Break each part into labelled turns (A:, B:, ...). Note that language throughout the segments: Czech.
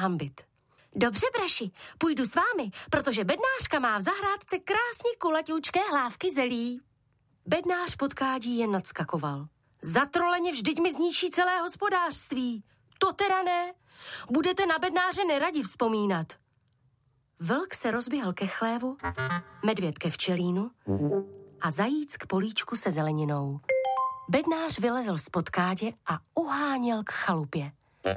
A: hambit. Dobře, braši, půjdu s vámi, protože bednářka má v zahrádce krásně kulaťoučké hlávky zelí. Bednář pod kádí jen nadskakoval. Zatroleně, vždyť mi zničí celé hospodářství. To teda ne. Budete na bednáře neradi vzpomínat. Vlk se rozběhl ke chlévu, medvěd ke včelínu a zajíc k políčku se zeleninou. Bednář vylezl z kádě a uháněl k chalupě.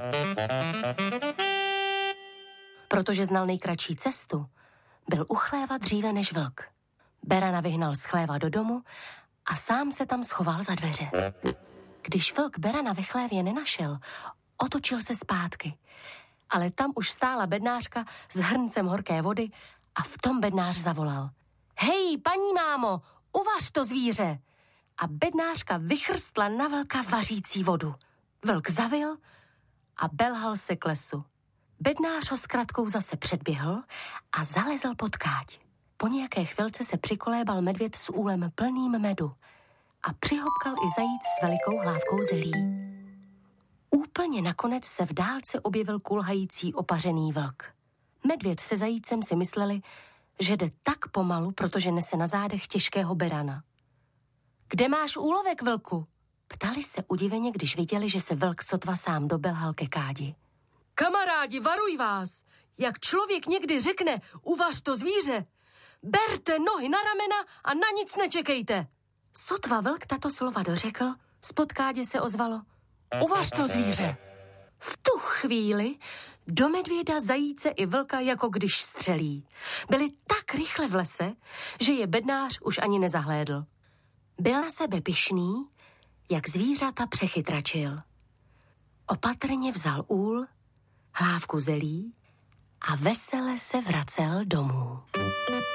A: Protože znal nejkratší cestu, byl u chléva dříve než vlk. Berana vyhnal z chléva do domu a sám se tam schoval za dveře. Když vlk Berana ve chlévě nenašel, otočil se zpátky. Ale tam už stála bednářka s hrncem horké vody a v tom bednář zavolal. Hej, paní mámo, uvař to zvíře! A bednářka vychrstla na vlka vařící vodu. Vlk zavil a belhal se k lesu. Bednář ho s kratkou zase předběhl a zalezl pod káť. Po nějaké chvilce se přikolébal medvěd s úlem plným medu a přihopkal i zajíc s velikou hlávkou zelí. Úplně nakonec se v dálce objevil kulhající opařený vlk. Medvěd se zajícem si mysleli, že jde tak pomalu, protože nese na zádech těžkého berana. Kde máš úlovek, vlku? Ptali se udiveně, když viděli, že se vlk sotva sám dobelhal ke kádi. Kamarádi, varuj vás! Jak člověk někdy řekne, uvař to zvíře, berte nohy na ramena a na nic nečekejte. Sotva vlk tato slova dořekl, spod kádě se ozvalo. Uvař to zvíře. V tu chvíli do medvěda, zajíce i vlka jako když střelí. Byli tak rychle v lese, že je bednář už ani nezahlédl. Byl na sebe pyšný, jak zvířata přechytračil. Opatrně vzal úl, hlávku zelí a vesele se vracel domů.